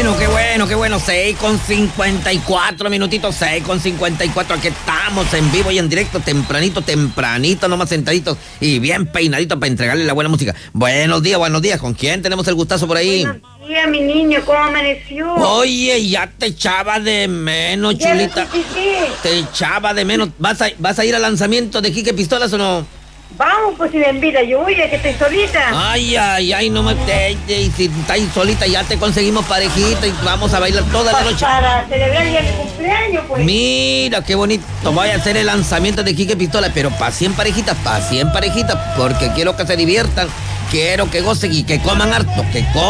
qué bueno. 6:54 minutitos, 6:54. Aquí estamos en vivo y en directo, tempranito, nomás sentaditos y bien peinaditos para entregarle la buena música. Buenos días. ¿Con quién tenemos el gustazo por ahí? Buenos días, mi niño, ¿cómo amaneció? Oye, ya te echaba de menos, chulita. Sí. Te echaba de menos. ¿Vas a ir al lanzamiento de Quique Pistolas o no? Vamos, pues si me invita, yo voy, a que estoy solita. Ay, no me y si estás solita ya te conseguimos parejita y vamos a bailar toda la noche. Para celebrar ya mi cumpleaños, pues. Mira, qué bonito. Voy a hacer el lanzamiento de Quique Pistola, pero pa' 100 parejitas, porque quiero que se diviertan, quiero que gocen y que coman harto.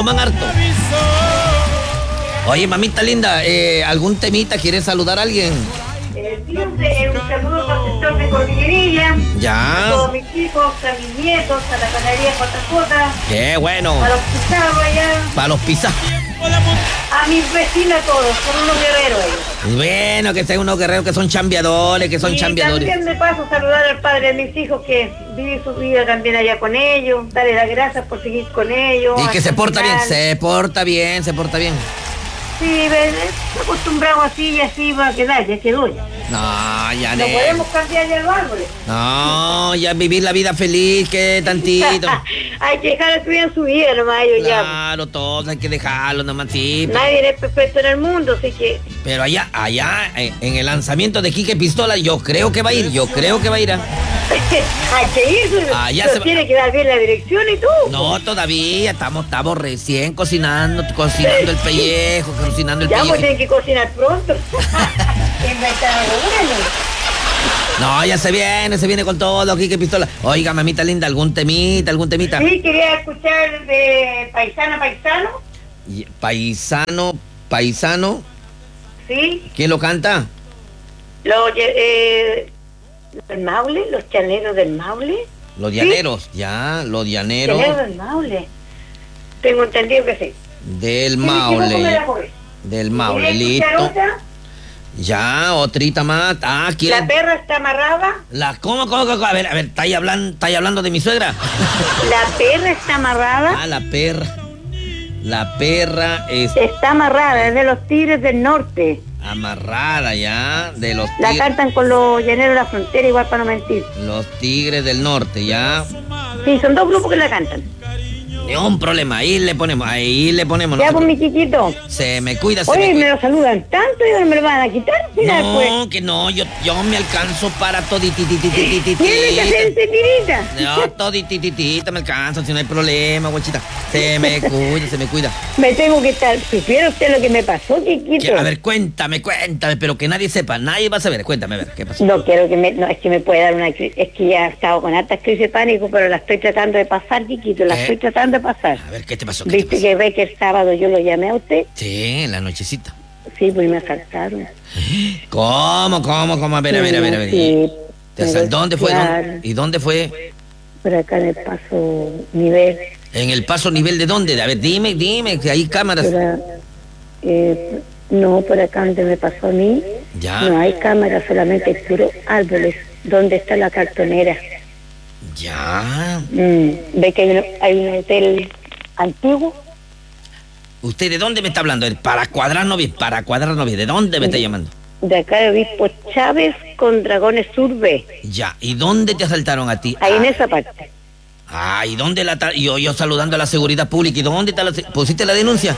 Oye, mamita linda, ¿algún temita? ¿Quieres saludar a alguien? Siempre un saludo para el sector de Cordillerilla. Ya. A todos mis hijos, a mis nietos, a la panadería JJ. Qué bueno. A los pisados allá. Para los pisados. A mis vecinos todos, son unos guerreros ellos. Bueno, que sean unos guerreros que son chambeadores, Y también me paso a saludar al padre de mis hijos que vive su vida también allá con ellos. Darle las gracias por seguir con ellos. Y que se porta bien. Sí, acostumbramos así y así va a quedar, ya quedó ya. No, ya no podemos cambiar ya los árboles. No, ya vivir la vida feliz, que tantito. Hay que dejar que vivan su vida nomás ellos ya. Claro, todos hay que dejarlo nomás, sí. Nadie es perfecto en el mundo, así que... Pero allá, en el lanzamiento de Quique Pistola, yo creo que va a ir. Hay que ir, allá pero tiene que dar bien la dirección y todo. No, todavía, estamos recién cocinando el pellejo, Ya, pues tienen que cocinar pronto. Inventar algo bueno. No, ya se viene con todo, Quique Pistola. Oiga, mamita linda, ¿algún temita? Sí, quería escuchar de Paisano. Paisano. Sí. ¿Quién lo canta? Del Maule, los llaneros del Maule. Los llaneros, ¿sí? Ya, los llaneros. Llaneros del Maule. Tengo entendido que sí. Del Maule, listo. Ya, otrita más. ¿Quién? ¿La perra está amarrada? ¿Cómo? A ver, ¿estáis hablando de mi suegra? ¿La perra está amarrada? La perra está amarrada, es de los Tigres del Norte. Amarrada ya, de los La cantan con los llaneros de la frontera, igual para no mentir. Los Tigres del Norte, ya. Sí, son dos grupos que la cantan. Ni un problema, ahí le ponemos. Ya, pues, mi chiquito. Se me cuida. Oye, me lo saludan tanto y ahora me lo van a quitar. Mira, no, después. Que no, yo me alcanzo para toditititita. Tienes que hacer tirita. No, todititita me alcanzo, si no hay problema, guachita. Se me cuida. Me tengo que estar. ¿Supiera usted lo que me pasó, chiquito? A ver, cuéntame, pero que nadie sepa, nadie va a saber. Cuéntame, a ver, ¿qué pasó? No quiero no, es que me puede dar una crisis. Es que ya he estado con hartas crisis de pánico, pero la estoy tratando de pasar, chiquito. Estoy tratando de pasar. A ver, ¿qué te pasó? ¿Viste que ve que el sábado yo lo llamé a usted? Sí, en la nochecita. Sí, pues me asaltaron. ¿Cómo? A ver. Sí, ¿Dónde fue? ¿Y dónde fue? Por acá en el Paso Nivel. ¿En el Paso Nivel de dónde? A ver, dime, que hay cámaras. No, por acá donde me pasó a mí. Ya. No hay cámaras, solamente hay puros árboles. ¿Dónde está la cartonera? Ya. ¿Ve que hay un hotel antiguo? ¿Usted de dónde me está hablando? Para cuadrarnos bien. ¿De dónde me está llamando? De acá de Obispo Chávez con Dragones Sur B. Ya. ¿Y dónde te asaltaron a ti? Ahí en esa parte. ¿Y dónde yo saludando a la seguridad pública? ¿Y dónde pusiste la denuncia?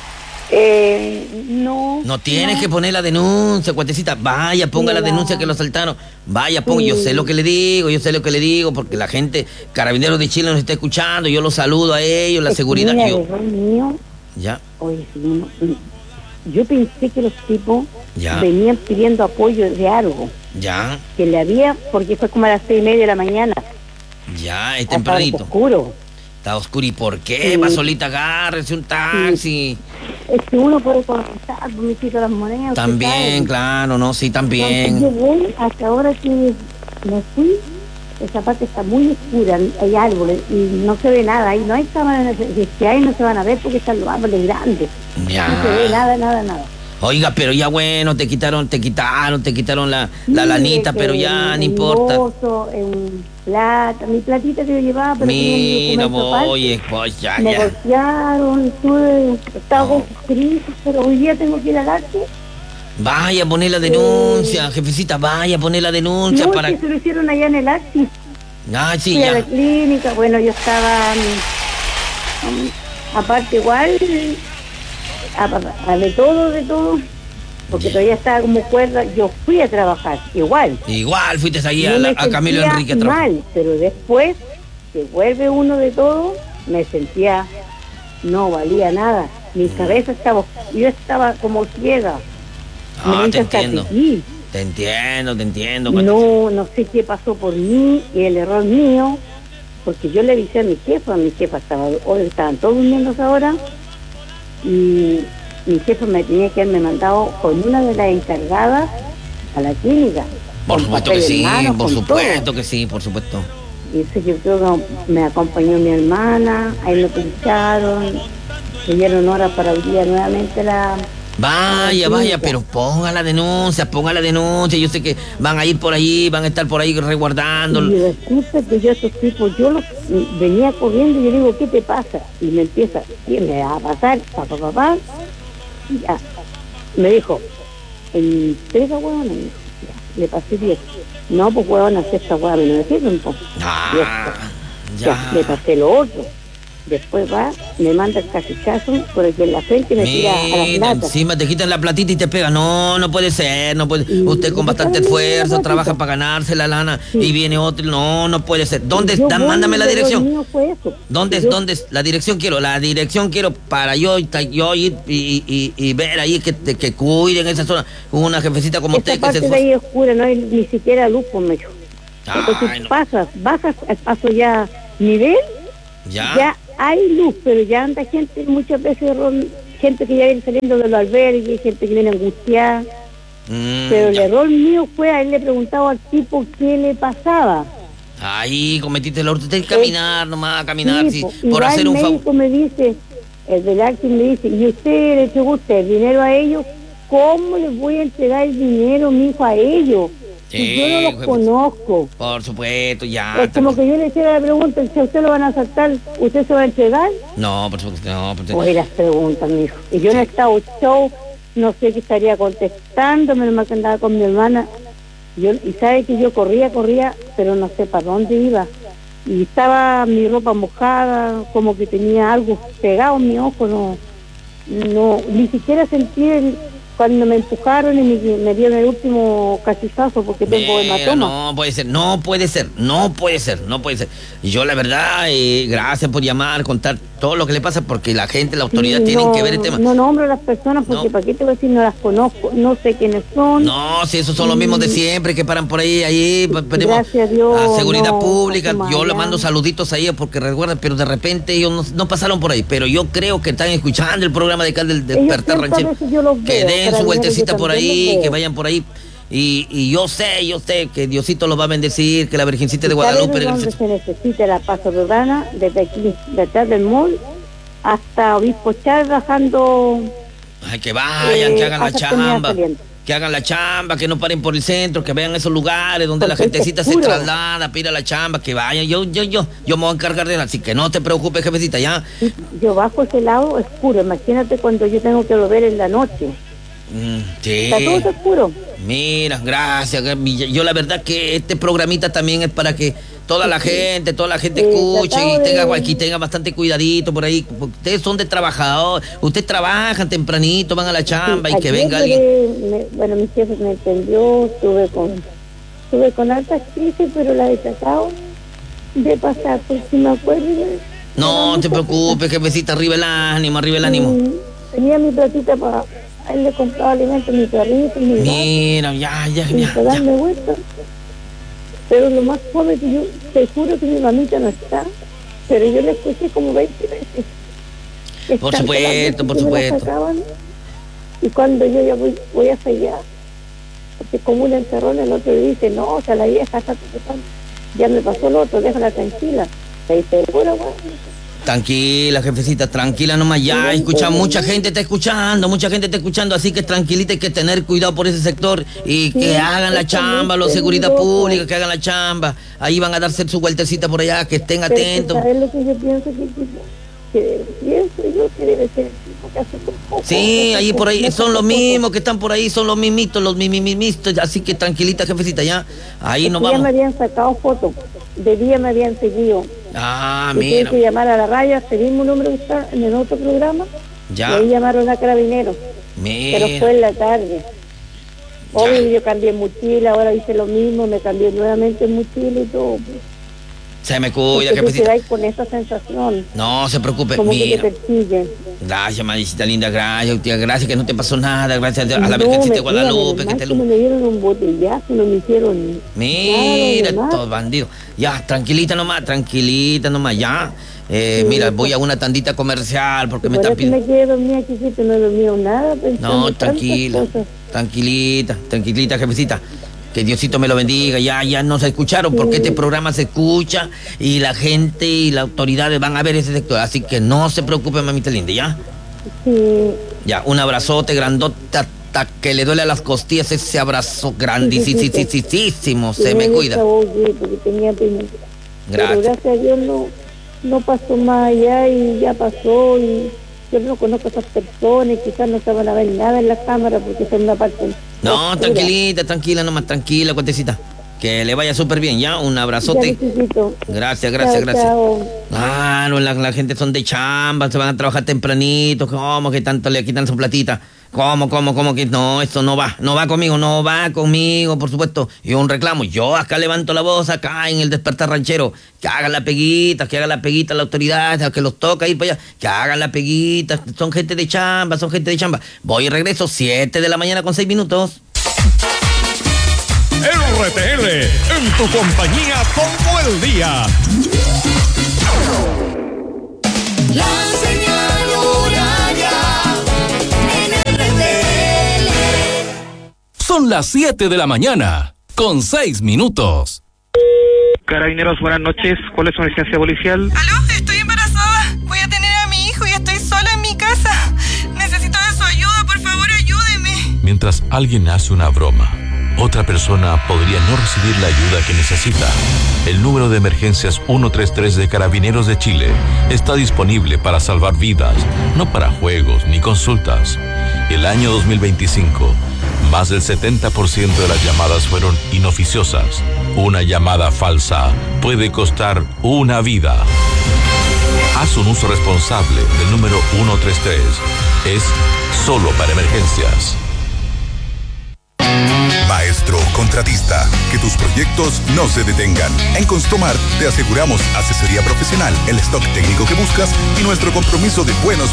No. No tienes que poner la denuncia, cuatecita. Vaya, ponga la denuncia que lo asaltaron. Vaya, ponga. Yo sé lo que le digo, porque la gente, Carabineros de Chile nos está escuchando. Yo los saludo a ellos, la seguridad. Ya. Oye, yo pensé que los tipos venían pidiendo apoyo de algo. Ya. Que le había, porque fue como a las 6:30 de la mañana. Ya, es tempranito. Está oscuro. Está oscuro. ¿Y por qué? Va solita, agárrese un taxi. Sí. Es que uno puede contestar, me quito las monedas. También, claro, no, sí, también. Entonces, yo voy, hasta ahora que me fui, esa parte está muy oscura, hay árboles y no se ve nada, ahí no hay cámaras, si hay no se van a ver porque están los árboles grandes. Ya. No se ve nada. Oiga, pero ya bueno, te quitaron la lanita, pero ya no importa. En plata, mi platita que yo llevaba, pero mira, oye, pues ya. Negociaron, estaba con crisis, pero hoy día tengo que ir al arte. Vaya a poner la denuncia, jefecita, vaya a poner la denuncia no, para... que se lo hicieron allá en el Axi. Ah, sí, fui ya. a la clínica, bueno, yo estaba... aparte igual, de todo, porque todavía estaba como cuerda, yo fui a trabajar, igual. Igual fuiste ahí no a Camilo Enrique a trabajar. Mal, pero después, que vuelve uno de todo, me sentía, no valía nada. Mi cabeza yo estaba como ciega. Te entiendo. Te entiendo. No sé qué pasó por mí, y el error mío, porque yo le avisé a mi jefa estaban todos durmiendo ahora, y mi jefa me tenía que haberme mandado con una de las encargadas a la clínica. Por supuesto que sí, por supuesto. Y eso yo creo que me acompañó mi hermana, ahí lo pincharon, me dieron hora para el día nuevamente Vaya, pero ponga la denuncia, yo sé que van a ir por ahí, van a estar por ahí resguardándolo. Y resulta que yo a esos tipos, venía corriendo y yo digo, ¿qué te pasa? Y me empieza, ¿qué me va a pasar? Papá, y ya, me dijo, entrega huevona, me dijo, ya, le pasé 10. No, pues huevona, esta huevona no me sirven, pues. Ya, le pasé lo otro. Después me manda el cachichazo por el que en la frente me tira a las latas. Encima te quitan la platita y te pega. No puede ser, Usted con bastante esfuerzo trabaja para ganarse la lana y viene otro. No puede ser. ¿Dónde está? Mándame la dirección. ¿Dónde es? La dirección quiero para yo ir y ver ahí que cuiden esa zona. Una jefecita como usted que se esfuerza. De ahí es oscura, no hay ni siquiera luz, pues me dijo. Entonces bajas al paso ya nivel. Ya hay luz, pero ya anda gente, muchas veces gente que ya viene saliendo de los albergues, gente que viene angustiada. Pero el error mío fue haberle preguntado al tipo qué le pasaba. Ahí cometiste el error, usted tiene que caminar nomás, sí, por hacer un favor. El médico me dice, el del acting me dice, ¿y usted le entregó el dinero a ellos? ¿Cómo les voy a entregar el dinero, mijo, a ellos? Sí, yo no los conozco. Por supuesto, ya. Es como que yo le hiciera la pregunta, si a usted lo van a asaltar, ¿usted se va a entregar? No, por supuesto no. Oye, las preguntas, mijo. Y yo en estado show, no sé qué estaría contestando, menos mal que andaba con mi hermana. Y sabe que yo corría, pero no sé para dónde iba. Y estaba mi ropa mojada, como que tenía algo pegado en mi ojo, no, ni siquiera sentí cuando me empujaron y me dieron el último cachizazo porque tengo hematoma. No puede ser. Y yo la verdad, gracias por llamar, contar todo lo que le pasa, porque la gente, la autoridad tienen que ver el tema. No nombro a las personas porque para qué te voy a decir, no las conozco, no sé quiénes son. No, si esos son los mismos de siempre que paran por ahí, gracias a Dios. A seguridad pública, yo le mando saluditos a ellos porque recuerdan, pero de repente ellos no pasaron por ahí, pero yo creo que están descuchando el programa de del Despertar Ranchero. Que den su vueltecita por ahí, que vayan por ahí. Y yo sé que Diosito los va a bendecir, que la Virgencita de Guadalupe... donde se necesita la paz urbana, desde aquí, detrás del mall, hasta Obispo Char, bajando... Ay, que vayan, que hagan la chamba. Que hagan la chamba, que no paren por el centro, que vean esos lugares donde la gentecita se traslada, pida la chamba, que vayan. Yo me voy a encargar de él, así que no te preocupes, jefecita, ya. Yo bajo ese lado oscuro, imagínate cuando yo tengo que volver en la noche. Sí. Está todo oscuro. Mira, gracias. Yo la verdad que este programita también es para que toda la gente escuche y tenga bastante cuidadito por ahí. Ustedes son de trabajador, ustedes trabajan tempranito, van a la chamba y que venga alguien. Mi jefe me entendió, estuve con altas crisis, pero la he tratado de pasar, por si me acuerdo. No te preocupes, jefecita, arriba el ánimo. Tenía mi platita para... Él le compraba alimentos a mi perrito y mi gato. Mira, ya. Darme vuelta. Pero lo más joven que yo, te juro que mi mamita no está, pero yo le escuché como 20 veces. Por supuesto. Y cuando yo ya voy a fallar, porque como una encerrona, el otro le dice, no, o sea, la vieja está tratando. Ya me pasó el otro, déjala tranquila. ¿Estás segura, güey? Tranquila, jefecita, tranquila nomás ya. Escucha, mucha gente está escuchando, así que tranquilita, hay que tener cuidado por ese sector y que hagan la chamba, los seguridad pública, que hagan la chamba. Ahí van a darse su vueltecita por allá, que estén atentos. ¿Sabes lo que yo pienso? Que debe ser que hace poco. Sí, ahí por ahí son los mismos que están por ahí, son los mimitos, así que tranquilita, jefecita, ya. Ahí nos vamos. Ya me habían sacado fotos, de día me habían seguido. Ah, mira. Tuve que llamar a la radio, este mismo número que está en el otro programa. Ya. Y ahí llamaron a Carabineros. Mira. Pero fue en la tarde. Obvio, yo cambié mochila, ahora hice lo mismo, me cambié nuevamente mochila y todo. Se me cuida, jefecita. Con esa sensación. No se preocupe. Como mira. que te persiguen. Gracias, madrecita linda, gracias, tía, gracias que no te pasó nada, gracias a la Virgencita de Guadalupe. Que me dieron un botellazo, no me hicieron mira, estos bandidos. Ya, tranquilita nomás, ya. Mira, voy a una tandita comercial porque me están pidiendo. Me quedé dormida, chiquito, no he dormido nada. No, tranquilita, jefecita. Que Diosito me lo bendiga, ya nos escucharon, porque este programa se escucha y la gente y las autoridades van a ver ese sector, así que no se preocupe, mamita linda, ¿ya? Sí. Ya, un abrazote grandote hasta que le duele a las costillas, ese abrazo grandísimo, se me cuida. Gracias. Pero gracias a Dios no pasó más allá y ya pasó y yo no conozco a esas personas, quizás no se van a ver nada en la cámara porque son una parte. No, tranquila nomás, tranquila, cuentecita. Que le vaya súper bien, ¿ya? Un abrazote. Gracias. Chao. Claro, la gente son de chamba, se van a trabajar tempranito. ¿Cómo que tanto le quitan su platita? ¿Cómo que no? Esto no va conmigo, por supuesto. Y un reclamo, yo acá levanto la voz, acá en el Despertar Ranchero, que hagan la peguita a la autoridad, a que los toca ir para allá, que hagan la peguita, son gente de chamba. Voy y regreso, 7 de la mañana con 6 minutos. RTL, en tu compañía todo el día. La señal horaria en RTL. Son las 7 de la mañana, con 6 minutos. Carabineros, buenas noches. ¿Cuál es su emergencia policial? ¿Aló? Estoy embarazada. Voy a tener a mi hijo y estoy sola en mi casa. Necesito de su ayuda, por favor, ayúdeme. Mientras alguien hace una broma, otra persona podría no recibir la ayuda que necesita. El número de emergencias 133 de Carabineros de Chile está disponible para salvar vidas, no para juegos ni consultas. El año 2025, más del 70% de las llamadas fueron inoficiosas. Una llamada falsa puede costar una vida. Haz un uso responsable del número 133. Es solo para emergencias. Maestro contratista, que tus proyectos no se detengan. En Construmart te aseguramos asesoría profesional, el stock técnico que buscas y nuestro compromiso de buenos